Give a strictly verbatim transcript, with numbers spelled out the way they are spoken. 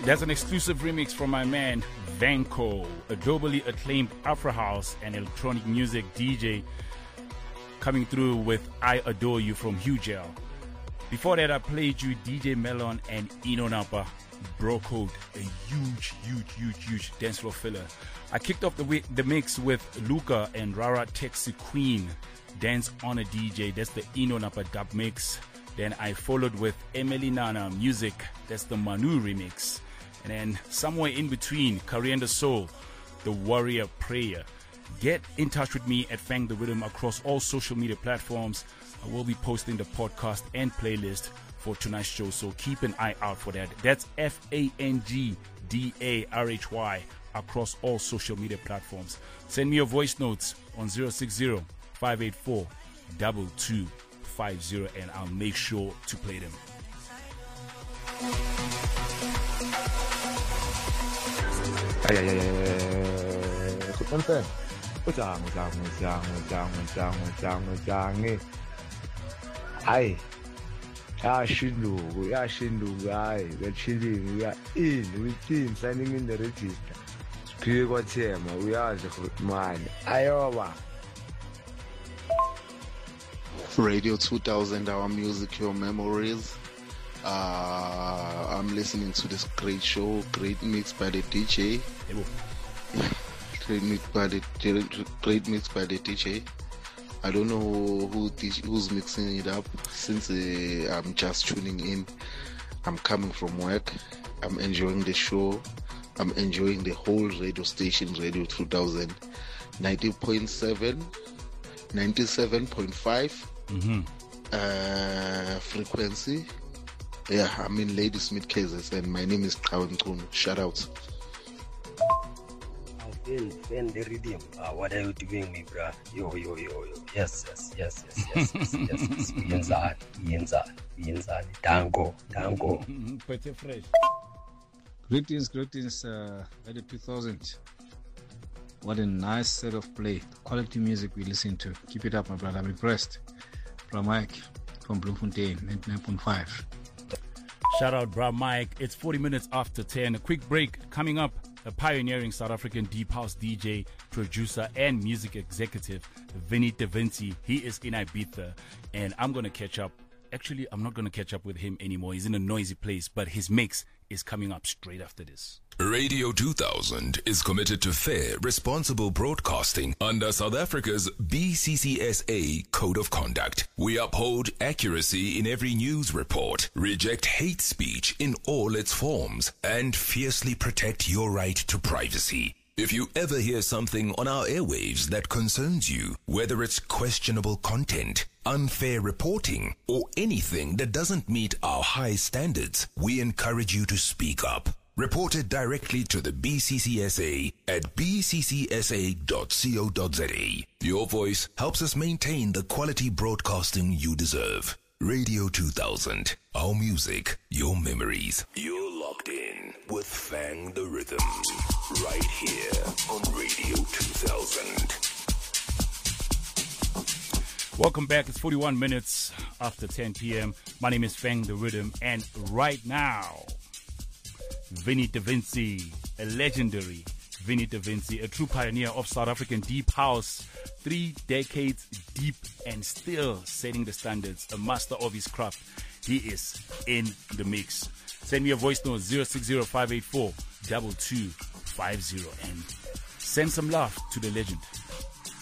That's an exclusive remix from my man Vanco, a globally acclaimed Afro House and electronic music D J, coming through with I Adore You from Hugel. Before that, I played you D J Melon and Eno Napa, Bro Code, a huge, huge, huge, huge dance floor filler. I kicked off the, wi- the mix with Luca and Rara Texi Queen, Dance on a D J. That's the Eno Napa dub mix. Then I followed with Emily Nana Music. That's the Manu remix. And then somewhere in between, Coriander Soul, the Warrior Prayer. Get in touch with me at Fang the Rhythm across all social media platforms. I will be posting the podcast and playlist for tonight's show, so keep an eye out for that. That's F A N G D A R H Y across all social media platforms. Send me your voice notes on zero six zero, five eight four, two two five zero and I'll make sure to play them. Ay, ay, ay, ay. Goed mensen. Ujang, ujang, ujang, ujang, ujang, ujang, ujang. Ay. Yashinduku, yashinduku, ay. We're chilling, we are in, we team, signing in the register. Siphiwe kwaThema, uyazi futhi manje. Ayoba. Radio two thousand, our music, your memories. Uh, I'm listening to this great show, great mix by the D J. great mix by the great mix by the D J. I don't know who who's mixing it up. Since uh, I'm just tuning in, I'm coming from work. I'm enjoying the show. I'm enjoying the whole radio station, Radio two thousand, ninety point seven, ninety-seven point five Mm-hmm. uh, frequency. Yeah, I'm in Ladysmith, Kansas, and my name is Kawan Kun. Shout out. Finn, Finn, the rhythm. Uh, what are you doing, me, bruh? Yo, yo, yo, yo. Yes, yes, yes, yes, yes, yes, yes, yes. Yenzani, Yenzani, Yenzani. Tango, tango. Pretty fresh. Greetings, greetings, uh, Radio two thousand. What a nice set of play. Quality music we listen to. Keep it up, my brother. I'm impressed. Bra Mike from Bloemfontein, ninety-nine point five. Shout out, Bra Mike. It's forty minutes after ten. A quick break. Coming up, a pioneering South African deep house D J, producer, and music executive, Vinny Da Vinci. He is in Ibiza, and I'm going to catch up. Actually, I'm not going to catch up with him anymore. He's in a noisy place, but his mix is coming up straight after this. Radio two thousand is committed to fair, responsible broadcasting under South Africa's B C C S A Code of Conduct. We uphold accuracy in every news report, reject hate speech in all its forms, and fiercely protect your right to privacy. If you ever hear something on our airwaves that concerns you, whether it's questionable content, unfair reporting, or anything that doesn't meet our high standards, we encourage you to speak up. Report it directly to the B C C S A at b c c s a dot co dot z a. Your voice helps us maintain the quality broadcasting you deserve. Radio two thousand, our music, your memories. You're locked in with Fang the Rhythm, right here on Radio two thousand. Welcome back. It's forty-one minutes after ten p.m. My name is Fang the Rhythm, and right now, Vinny Da Vinci, a legendary Vinny Da Vinci, a true pioneer of South African deep house, three decades deep and still setting the standards, a master of his craft. He is in the mix. Send me a voice note, zero six zero, five eight four, two two five zero, and send some love to the legend.